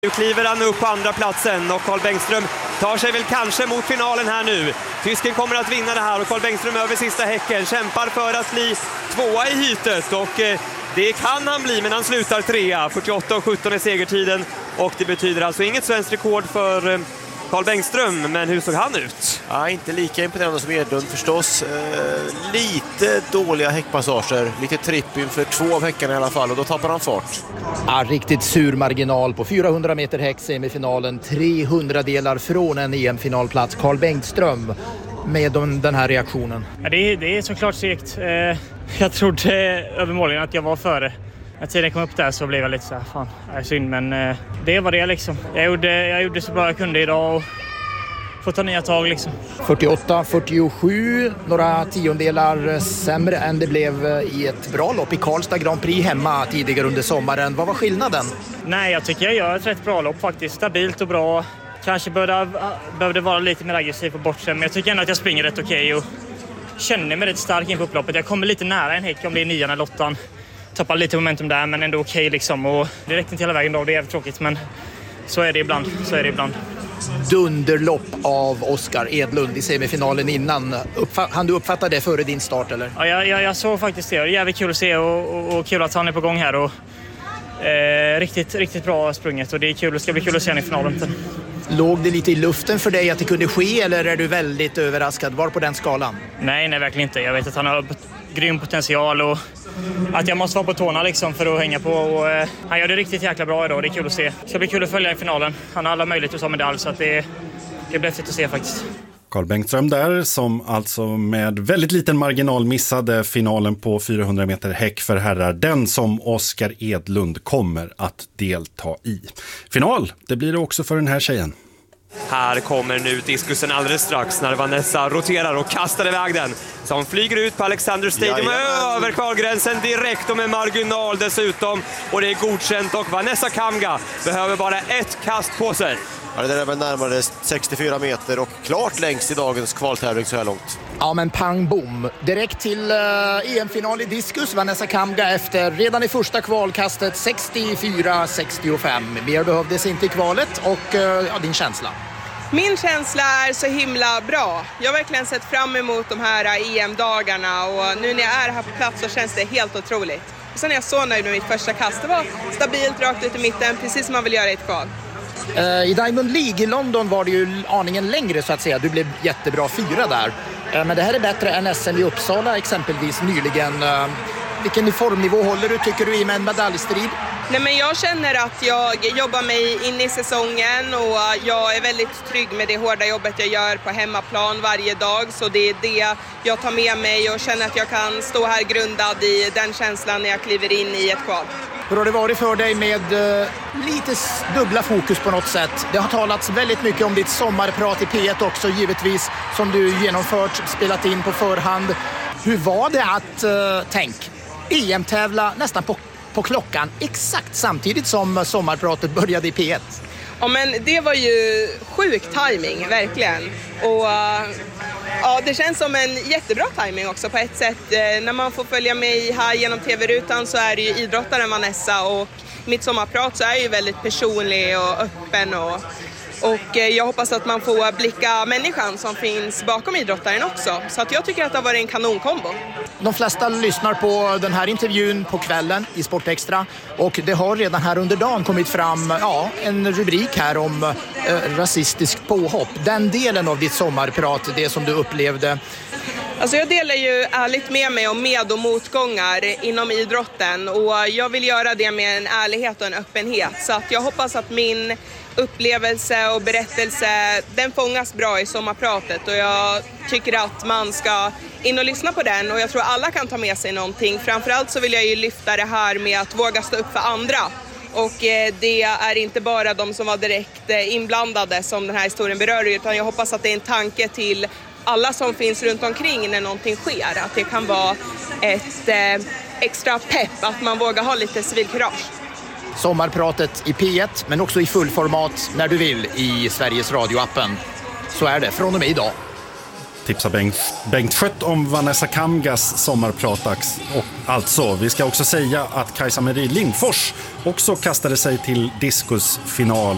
Nu kliver han upp på andra platsen och Carl Bengtström tar sig väl kanske mot finalen här nu. Tysken kommer att vinna det här och Carl Bengtström över sista häcken kämpar för att bli tvåa i hytet och det kan han bli, men han slutar trea. 48,17 är segertiden och det betyder alltså inget svenskt rekord för Carl Bengtström, men hur såg han ut? Ja, inte lika imponerande som Edlund förstås. Lite dåliga häckpassager, lite tripp inför 2 av häckarna i alla fall och då tappar han fart. Ja, riktigt sur marginal på 400 meter häck semifinalen. 300 delar från en EM-finalplats. Carl Bengtström med den här reaktionen. Ja, det är såklart segt. Jag trodde övermåligen att jag var före. När tiden kom upp där så blev jag lite så här, fan, det är synd, men det var det liksom. Jag gjorde så bra jag kunde idag och får ta nya tag liksom. 48-47, några tiondelar sämre än det blev i ett bra lopp i Karlstad Grand Prix hemma tidigare under sommaren. Vad var skillnaden? Nej, jag tycker jag gör ett rätt bra lopp faktiskt. Stabilt och bra. Kanske behövde vara lite mer aggressiv på bortsen, men jag tycker ändå att jag springer rätt okej och känner mig rätt stark in på upploppet. Jag kommer lite nära en häck om det är 9 eller 8. Tappar lite momentum där, men ändå okej liksom. Och det räckte inte hela vägen då, det är jävligt tråkigt, men så är det ibland. Dunderlopp av Oskar Edlund i semifinalen innan. Han du uppfattade det före din start, eller? Ja, jag såg faktiskt det. Det är jävligt kul att se och kul att han är på gång här. Och, riktigt bra sprunget och det är kul. Det ska bli kul att se honom i finalen. Låg det lite i luften för dig att det kunde ske, eller är du väldigt överraskad? Var på den skalan? Nej, verkligen inte. Jag vet att han har grym potential och att jag måste vara på tårna liksom för att hänga på. Och, han gör det riktigt jäkla bra idag. Det är kul att se. Det ska bli kul att följa i finalen. Han har alla möjligheter att ta medalj, så att det blir häftigt att se faktiskt. Carl Bengtström där, som alltså med väldigt liten marginal missade finalen på 400 meter häck för herrar. Den som Oskar Edlund kommer att delta i. Final, det blir det också för den här tjejen. Här kommer nu diskusen alldeles strax när Vanessa roterar och kastar iväg den. Som flyger ut på Alexander Stadium över kvalgränsen direkt och med marginal dessutom. Och det är godkänt och Vanessa Kamga behöver bara ett kast på sig. Ja, det är väl närmare 64 meter och klart längst i dagens kvaltävling så här långt. Ja, men pang bom. Direkt till EM-final i diskus. Vanessa Kamga efter redan i första kvalkastet 64-65. Mer behövdes inte i kvalet och din känsla? Min känsla är så himla bra. Jag har verkligen sett fram emot de här EM-dagarna och nu när jag är här på plats så känns det helt otroligt. Och sen är jag så nöjd med mitt första kast. Det var stabilt rakt ut i mitten, precis som man vill göra i ett kval. I Diamond League i London var det ju aningen längre så att säga. Du blev jättebra 4 där. Men det här är bättre än SM i Uppsala exempelvis nyligen. Vilken formnivå håller du, tycker du, i med en medaljstrid? Nej, men jag känner att jag jobbar mig in i säsongen och jag är väldigt trygg med det hårda jobbet jag gör på hemmaplan varje dag. Så det är det jag tar med mig och känner att jag kan stå här grundad i den känslan när jag kliver in i ett kval. Hur har det varit för dig med lite dubbla fokus på något sätt? Det har talats väldigt mycket om ditt sommarprat i P1 också, givetvis, som du genomfört, spelat in på förhand. Hur var det att, EM-tävla nästan på klockan exakt samtidigt som sommarpratet började i P1? Ja, men det var ju sjuk timing, verkligen. Och ja, det känns som en jättebra timing också på ett sätt. När man får följa med här genom tv-rutan så är det ju idrottaren Vanessa och mitt sommarprat så är ju väldigt personlig och öppen och jag hoppas att man får blicka människan som finns bakom idrottaren också. Så att jag tycker att det har varit en kanonkombo. De flesta lyssnar på den här intervjun på kvällen i Sportextra och det har redan här under dagen kommit fram en rubrik här om rasistisk påhopp. Den delen av ditt sommarprat, det som du upplevde. Alltså jag delar ju ärligt med mig om med- och motgångar inom idrotten och jag vill göra det med en ärlighet och en öppenhet. Så att jag hoppas att min upplevelse och berättelse, den fångas bra i sommarpratet och jag tycker att man ska in och lyssna på den och jag tror alla kan ta med sig någonting. Framförallt så vill jag ju lyfta det här med att våga stå upp för andra och det är inte bara de som var direkt inblandade som den här historien berör utan jag hoppas att det är en tanke till alla som finns runt omkring när någonting sker. Att det kan vara ett extra pepp, att man vågar ha lite civilkurage. Sommarpratet i P1 men också i fullformat när du vill i Sveriges radioappen. Så är det från och med idag. Tipsar Bengt Schött om Vanessa Kamgas sommarpratax. Och alltså, vi ska också säga att Kajsa Marie Lindfors också kastade sig till diskusfinal